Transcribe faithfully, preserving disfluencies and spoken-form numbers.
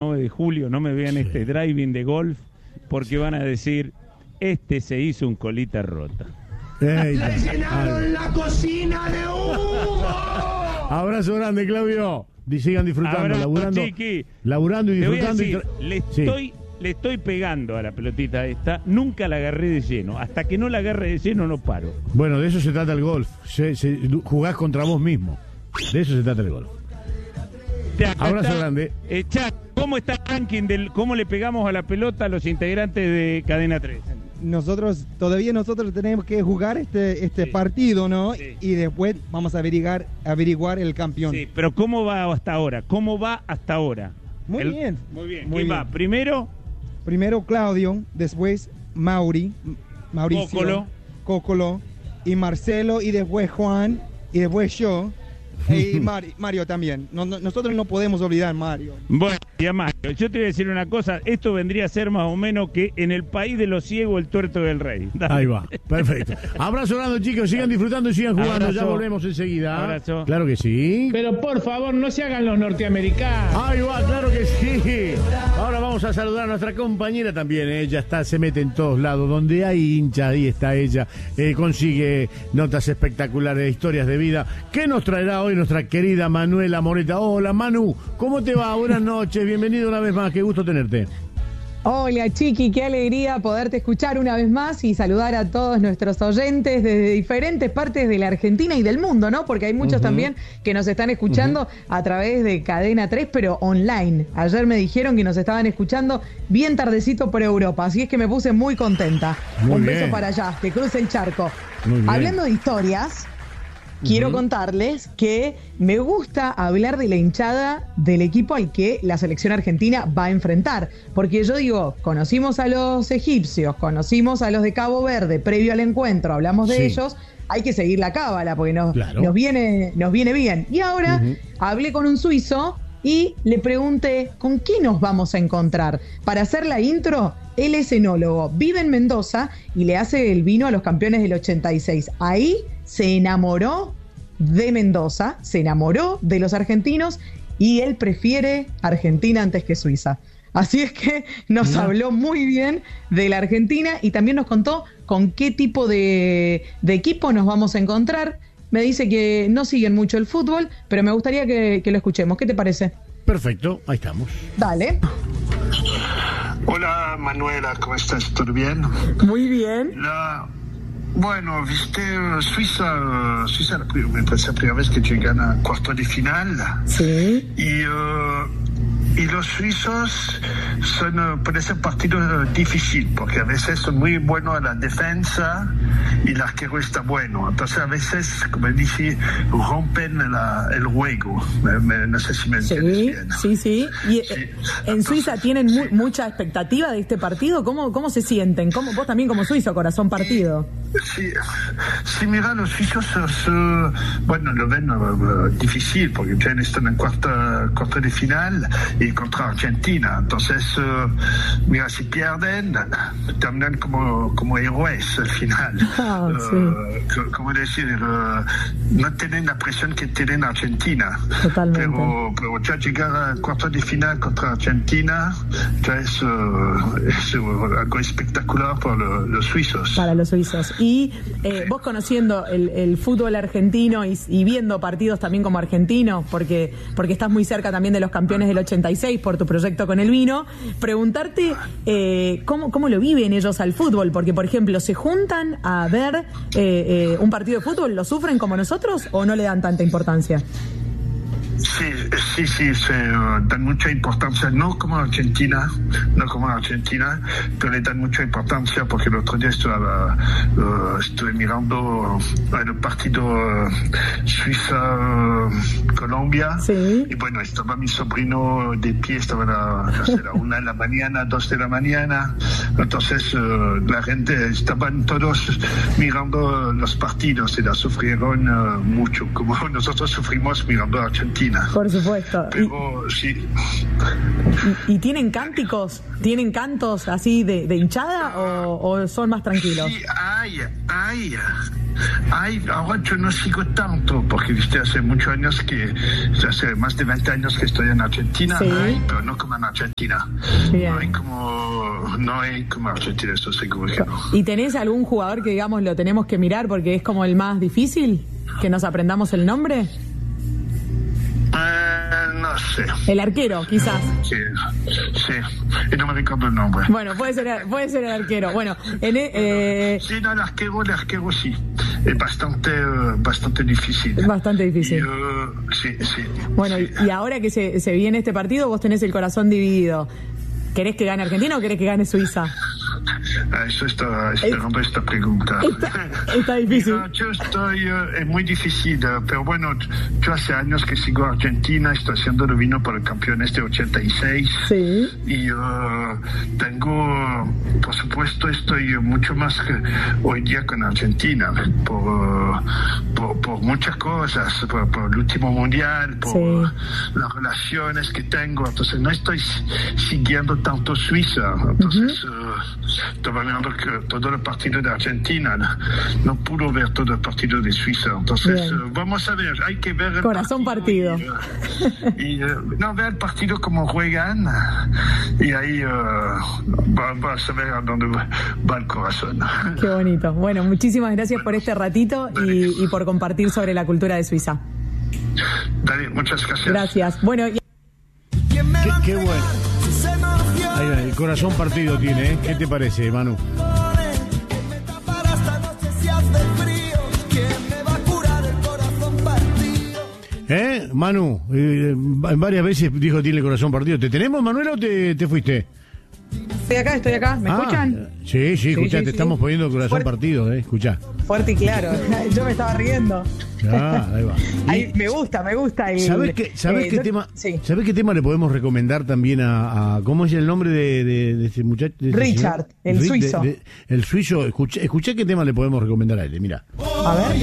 nueve de julio no me vean Sí. este driving de golf, porque van a decir, este se hizo un colita rota. Ey, ¡Le llenaron la cocina de humo! abrazo grande, Claudio. Y sigan disfrutando, Abrazo, laburando, chiqui. laburando y Te voy a disfrutando. decir, y tra- le Sí. estoy, le estoy pegando a la pelotita esta, nunca la agarré de lleno. Hasta que no la agarre de lleno no paro. Bueno, de eso se trata el golf. Se, se- jugás contra vos mismo. De eso se trata el golf. Te- acá Abrazo está, grande. eh, Chac, ¿cómo está el ranking del cómo le pegamos a la pelota a los integrantes de Cadena tres? Nosotros, todavía nosotros tenemos que jugar este, este Sí. partido, ¿no? Sí. Y después vamos a averiguar, averiguar el campeón. Sí, pero ¿cómo va hasta ahora? ¿Cómo va hasta ahora? Muy El- bien. Muy bien. Muy ¿Quién va? bien. Primero, Primero Claudio, después Mauri, M- Mauricio, Cócolo. Cócolo, y Marcelo, y después Juan, y después yo, y Mari- Mario también. No- no- nosotros no podemos olvidar Mario. bueno, y a Mario, yo te voy a decir una cosa, esto vendría a ser más o menos que en el país de los ciegos el tuerto del rey. Dale. Ahí va, perfecto. Abrazo grande, chicos. Sigan disfrutando y sigan jugando. Abrazo. Ya volvemos enseguida. Abrazo. Claro que sí. Pero por favor, no se hagan los norteamericanos. Ahí va, claro que sí. Ahora vamos a saludar a nuestra compañera también. Ella está, se mete en todos lados. Donde hay hinchas, ahí está ella. Eh, consigue notas espectaculares, historias de vida. ¿Qué nos traerá hoy nuestra querida Manuela Moreta? Hola, Manu. ¿Cómo te va? Buenas noches. Bienvenido una vez más. Qué gusto tenerte. Hola Chiqui, qué alegría poderte escuchar una vez más y saludar a todos nuestros oyentes desde diferentes partes de la Argentina y del mundo, ¿no? Porque hay muchos Ujú. también que nos están escuchando a través de Cadena tres, pero online. Ayer me dijeron que nos estaban escuchando bien tardecito por Europa, así es que me puse muy contenta. Muy Un bien. beso para allá, que cruce el charco. Muy bien. Hablando de historias, quiero contarles que me gusta hablar de la hinchada del equipo al que la selección argentina va a enfrentar. Porque yo digo, conocimos a los egipcios, conocimos a los de Cabo Verde previo al encuentro, hablamos de Sí. ellos, hay que seguir la cábala porque nos, Claro. nos, viene, nos viene bien. Y ahora Ujú. hablé con un suizo y le pregunté, ¿con qué nos vamos a encontrar? Para hacer la intro, él es enólogo, vive en Mendoza y le hace el vino a los campeones del ochenta y seis. Ahí se enamoró de Mendoza, se enamoró de los argentinos y él prefiere Argentina antes que Suiza. Así es que nos Mirá. habló muy bien de la Argentina y también nos contó con qué tipo de, de equipo nos vamos a encontrar. Me dice que no siguen mucho el fútbol, pero me gustaría que, que lo escuchemos. ¿Qué te parece? Perfecto, ahí estamos. Dale. Hola Manuela, ¿cómo estás? ¿Todo bien? Muy bien. La... Bueno, viste, eh, Suiza, eh, Suiza la pri- me parece la primera vez que llegan a cuarto de final. Sí. Y, eh, y los suizos son, eh, puede ser partido eh, difícil, porque a veces son muy buenos a la defensa y el arquero está bueno. Entonces a veces, como dice, rompen la, el juego. Me- me- no sé si me entiendes Sí, bien. sí, sí. Y Sí. eh, en Suiza tienen mu- mucha expectativa de este partido. ¿Cómo, cómo se sienten? ¿Cómo, vos también como suizo, corazón partido. Sí, sí, mira, los suizos, eh, bueno, lo ven eh, difícil porque ya están en cuarta, cuarto de final y contra Argentina. Entonces, eh, mira, si pierden, terminan como, como héroes al final. Ah, Eh, sí. co- como decir, eh, no tienen la presión que tienen Argentina. Totalmente. Pero, pero ya llegar al cuarto de final contra Argentina ya es, eh, es eh, algo espectacular para lo- los suizos. Para los suizos. Y eh, vos conociendo el, el fútbol argentino y, y viendo partidos también como argentino, porque, porque estás muy cerca también de los campeones del ochenta y seis por tu proyecto con el vino, preguntarte eh, cómo, cómo lo viven ellos al fútbol, porque por ejemplo, ¿se juntan a ver eh, eh, un partido de fútbol? ¿Lo sufren como nosotros o no le dan tanta importancia? Sí, sí, sí, se uh, dan mucha importancia, no como Argentina, no como Argentina, pero le dan mucha importancia porque el otro día estaba, uh, estuve mirando el partido uh, Suiza-Colombia Sí. y bueno, estaba mi sobrino de pie, estaba a la, no sé, la una de la mañana, dos de la mañana, entonces uh, la gente, estaban todos mirando los partidos y la sufrieron uh, mucho, como nosotros sufrimos mirando a Argentina. Por supuesto. Y, Pero sí, y- y tienen cánticos? ¿Tienen cantos así de, de hinchada o, o son más tranquilos? sí, hay, hay, Hay, ahora yo no sigo tanto, porque viste, hace muchos años que, hace más de veinte años que estoy en Argentina, sí. hay, pero no como en Argentina. Bien. No hay como, no hay como Argentina, eso seguro que no. ¿Y tenés algún jugador que, digamos, lo tenemos que mirar porque es como el más difícil? ¿Que nos aprendamos el nombre? Eh, no sé. El arquero, quizás. Sí, sí, y no me recuerdo el nombre. Bueno, puede ser, puede ser el arquero. Bueno, en, eh, Sí, no, el arquero, el arquero sí. Es bastante, uh, bastante difícil. Es bastante difícil. Y, uh, sí, sí. bueno, sí. y, y ahora que se, se viene este partido, vos tenés el corazón dividido. ¿Querés que gane Argentina o querés que gane Suiza? Eso está esperando esta pregunta. Está, está difícil. Mira, yo estoy, uh, es muy difícil, uh, pero bueno, yo hace años que sigo a Argentina, estoy haciendo el vino por el campeón este ochenta y seis. Sí. Y uh, tengo, por supuesto, estoy mucho más que hoy día con Argentina, por, uh, por, por muchas cosas, por, por el último mundial, por Sí. las relaciones que tengo. Entonces no estoy siguiendo tanto Suiza. Entonces uh-huh. uh, estaba viendo que todo el partido de Argentina, no pudo ver todo el partido de Suiza. Entonces uh, vamos a ver, hay que ver el corazón partido. partido. Y, uh, y, uh, no, ver el partido como juegan y ahí uh, va, va a saber a dónde va, va el corazón. Qué bonito. Bueno, muchísimas gracias bueno, por este ratito y, y por compartir sobre la cultura de Suiza. Dale, muchas gracias. Gracias. Bueno, y... qué, qué bueno. Ahí va, el corazón partido tiene, ¿eh? ¿Qué te parece, Manu? ¿Eh? Manu, eh, varias veces dijo tiene el corazón partido. ¿Te tenemos, Manuela, o te, te fuiste? Estoy acá, estoy acá. ¿Me ah, escuchan? Sí, sí, escuchá, sí, te sí, estamos sí. poniendo el corazón Fuerte, partido, ¿eh? Escuchá. Fuerte y claro. Yo me estaba riendo. Ah, ahí va. Ahí, me gusta, me gusta. El, ¿Sabés qué, sabés eh, qué yo, tema? Sí. ¿Sabés qué tema le podemos recomendar también a, a cómo es el nombre de, de, de ese muchacho? De ese Richard, señor? el Ri- suizo. de, de, el suizo. Escuché, escuché qué tema le podemos recomendar a él. Mira. A ver.